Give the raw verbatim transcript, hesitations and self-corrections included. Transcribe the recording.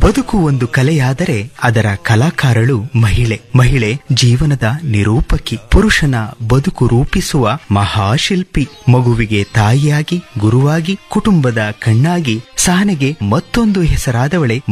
ಬದುಕು ಒಂದು ಕಲೆಯಾದರೆ ಅದರ ಕಲಾಕಾರಳು ಮಹಿಳೆ. ಮಹಿಳೆ ಜೀವನದ ನಿರೂಪಕಿ, ಪುರುಷನ ಬದುಕು ರೂಪಿಸುವ ಮಹಾಶಿಲ್ಪಿ. ಮಗುವಿಗೆ ತಾಯಿಯಾಗಿ, ಗುರುವಾಗಿ, ಕುಟುಂಬದ ಕಣ್ಣಾಗಿ ಸಹನೆಗೆ ಮತ್ತೊಂದು ಹೆಸರಾದವಳೆ